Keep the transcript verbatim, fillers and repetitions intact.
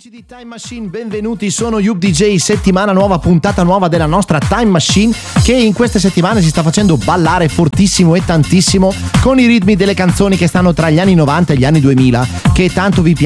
Amici di Time Machine, benvenuti, sono Yub D J, settimana nuova, puntata nuova della nostra Time Machine che in queste settimane si sta facendo ballare fortissimo e tantissimo con i ritmi delle canzoni che stanno tra gli anni novanta e gli anni duemila, che tanto vi piace.